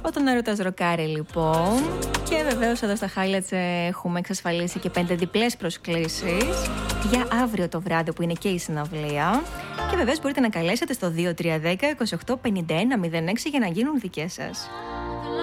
από τον Έρωτας Ροκάρη λοιπόν. Και βεβαίως εδώ στα Highlights έχουμε εξασφαλίσει και 5 διπλές προσκλήσεις για αύριο το βράδυ που είναι και η συναυλία. Και βεβαίως μπορείτε να καλέσετε στο 2310 28 51 06 για να γίνουν δικές σας.